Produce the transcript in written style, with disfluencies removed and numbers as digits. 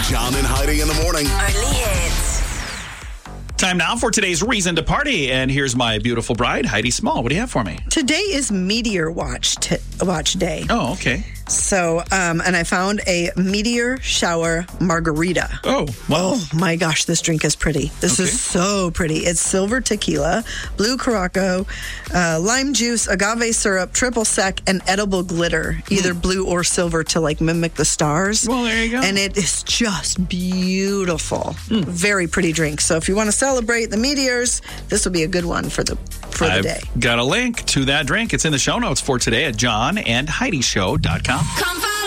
John and Heidi in the morning. Only hits. Time now for today's reason to party. And here's my beautiful bride, Heidi Small. What do you have for me? Today is Meteor Watch Day. Oh, okay. So, and I found a meteor shower margarita. Oh, well. Oh my gosh, this drink is pretty. This is so pretty. It's silver tequila, blue Curaçao, lime juice, agave syrup, triple sec, and edible glitter, either blue or silver to like mimic the stars. Well, there you go. And it is just beautiful. Very pretty drink. So if you want to celebrate the meteors, this will be a good one for the day. Got a link to that drink. It's in the show notes for today at johnandheidishow.com. Comfort